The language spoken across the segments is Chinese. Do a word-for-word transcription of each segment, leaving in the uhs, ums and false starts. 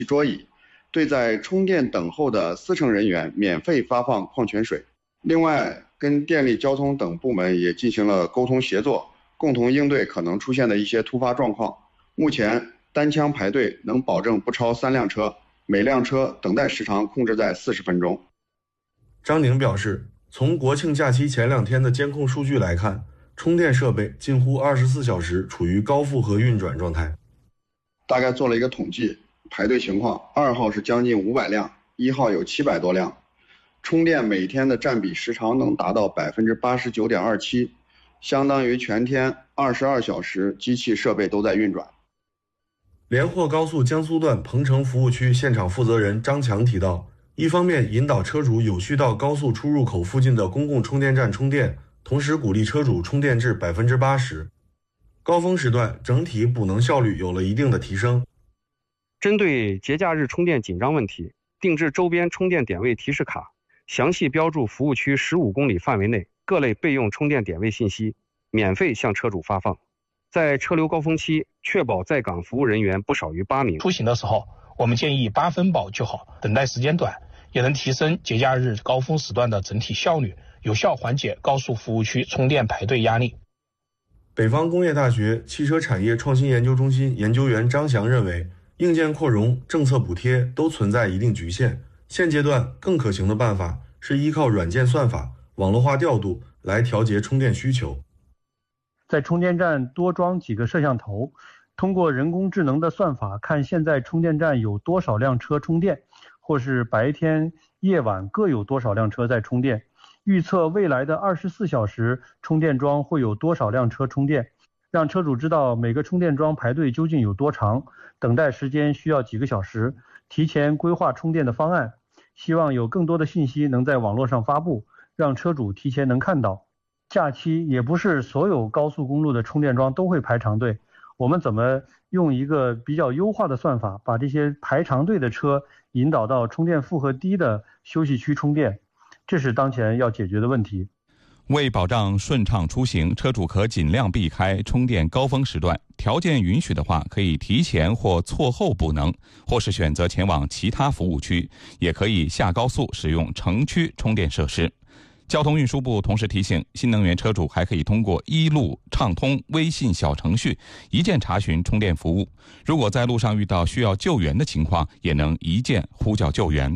桌椅，对在充电等候的司乘人员免费发放矿泉水。另外，跟电力、交通等部门也进行了沟通协作，共同应对可能出现的一些突发状况。目前单枪排队能保证不超三辆车，每辆车等待时长控制在四十分钟。 张宁表示，从国庆假期前两天的监控数据来看，充电设备近乎二十四小时处于高负荷运转状态。 大概做了一个统计，排队情况，二号是将近五百辆，一号有七百多辆，充电每天的占比时长能达到百分之八十九点二七，相当于全天二十二小时机器设备都在运转。 连霍高速江苏段彭城服务区现场负责人张强提到，一方面引导车主有序到高速出入口附近的公共充电站充电，同时鼓励车主充电至百分之八十。高峰时段整体补能效率有了一定的提升。 针对节假日充电紧张问题，定制周边充电点位提示卡，详细标注服务区十五公里范围内各类备用充电点位信息，免费向车主发放。在车流高峰期，确保在岗服务人员不少于八名。 出行的时候，我们建议八分饱就好，等待时间短，也能提升节假日高峰时段的整体效率，有效缓解高速服务区充电排队压力。 北方工业大学汽车产业创新研究中心研究员张翔认为，硬件扩容、政策补贴都存在一定局限，现阶段更可行的办法是依靠软件算法、网络化调度来调节充电需求。 在充电站多装几个摄像头，通过人工智能的算法看现在充电站有多少辆车充电，或是白天夜晚各有多少辆车在充电，预测未来的二十四小时充电桩会有多少辆车充电，让车主知道每个充电桩排队究竟有多长，等待时间需要几个小时，提前规划充电的方案。希望有更多的信息能在网络上发布，让车主提前能看到。假期也不是所有高速公路的充电桩都会排长队，我们怎么用一个比较优化的算法，把这些排长队的车引导到充电负荷低的休息区充电，这是当前要解决的问题。 为保障顺畅出行，车主可尽量避开充电高峰时段，条件允许的话，可以提前或错后补能，或是选择前往其他服务区，也可以下高速使用城区充电设施。交通运输部同时提醒，新能源车主还可以通过一路畅通微信小程序一键查询充电服务，如果在路上遇到需要救援的情况，也能一键呼叫救援。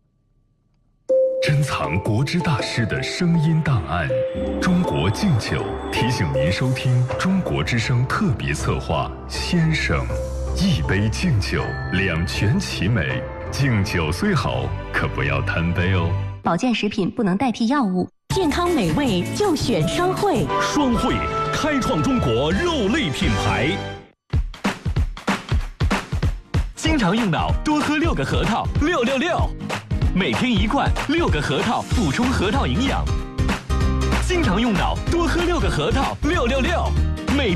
珍藏国之大师的声音档案，中国敬酒提醒您收听中国之声特别策划《先生》，一杯敬酒，两全其美。敬酒虽好，可不要贪杯哦。 保健食品不能代替药物，健康美味就选双汇。 双汇开创中国肉类品牌。 经常用脑，多喝六个核桃，六六六。每天一罐，六个核桃，补充核桃营养。经常用脑，多喝六个核桃，六六六。